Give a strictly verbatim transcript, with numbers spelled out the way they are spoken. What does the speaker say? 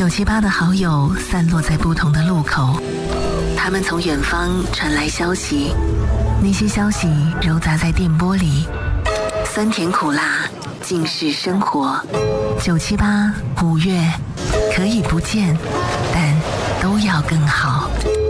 九七八的好友散落在不同的路口，他们从远方传来消息，那些消息揉杂在电波里，酸甜苦辣尽是生活。九七八五月可以不见，但都要更好。